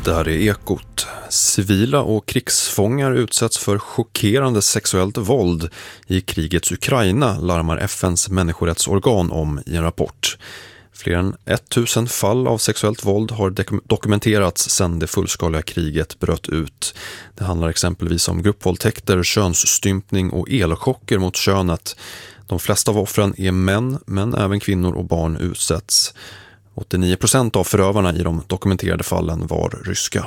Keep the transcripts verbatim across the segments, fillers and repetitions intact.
Det här är Ekot. Civila och krigsfångar utsätts för chockerande sexuellt våld i krigets Ukraina, larmar F N:s människorättsorgan om i en rapport. Fler än tusen fall av sexuellt våld har dokumenterats sedan det fullskaliga kriget bröt ut. Det handlar exempelvis om gruppvåldtäkter, könsstympning och elchocker mot könet. De flesta av offren är män, men även kvinnor och barn utsätts. åttionio procent av förövarna i de dokumenterade fallen var ryska.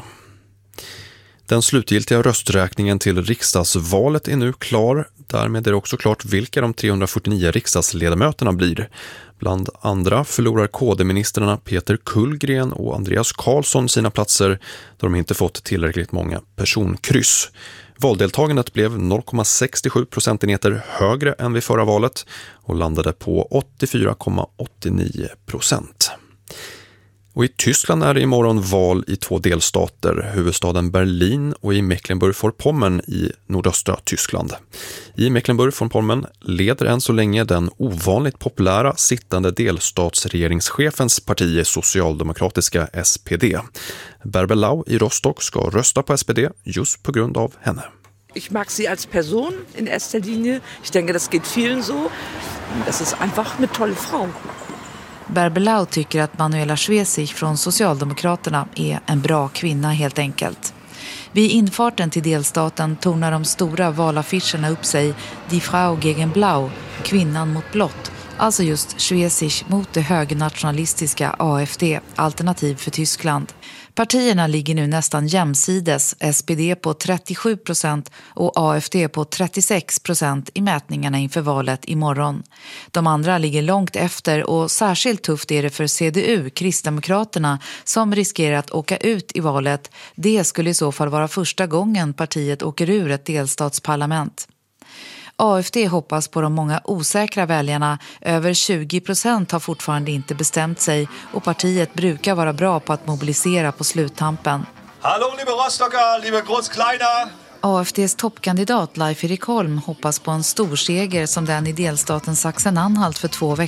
Den slutgiltiga rösträkningen till riksdagsvalet är nu klar. Därmed är det också klart vilka de trehundrafyrtionio riksdagsledamöterna blir. Bland andra förlorar K D-ministrarna Peter Kullgren och Andreas Karlsson sina platser då de inte fått tillräckligt många personkryss. Valdeltagandet blev noll komma sextiosju procentenheter högre än vid förra valet och landade på åttiofyra komma åttionio procent. Och i Tyskland är det imorgon val i två delstater, huvudstaden Berlin och i Mecklenburg-Vorpommern i nordöstra Tyskland. I Mecklenburg-Vorpommern leder än så länge den ovanligt populära sittande delstatsregeringschefens parti socialdemokratiska S P D. Bärbel Lau i Rostock ska rösta på S P D just på grund av henne. Ich mag sie als Person in erster Linie. Ich denke, das geht vielen so. Das ist einfach eine tolle Frau. Bärbel Lau tycker att Manuela Schwesig från Socialdemokraterna är en bra kvinna helt enkelt. Vid infarten till delstaten tornar de stora valaffischerna upp sig Die Frau gegen Blau, kvinnan mot blått, alltså just Schwesig mot det högernationalistiska A F D, Alternativ för Tyskland. Partierna ligger nu nästan jämsides, S P D på trettiosju procent och A F D på trettiosex procent i mätningarna inför valet imorgon. De andra ligger långt efter och särskilt tufft är det för C D U, Kristdemokraterna, som riskerar att åka ut i valet. Det skulle i så fall vara första gången partiet åker ur ett delstatsparlament. A F D hoppas på de många osäkra väljarna. Över tjugo procent har fortfarande inte bestämt sig och partiet brukar vara bra på att mobilisera på sluttampen. Hallå, liebe Rostocker, liebe Großkleiner! A F D:s toppkandidat Leif Erik Holm hoppas på en stor seger som den i delstaten Sachsen-Anhalt för två veckor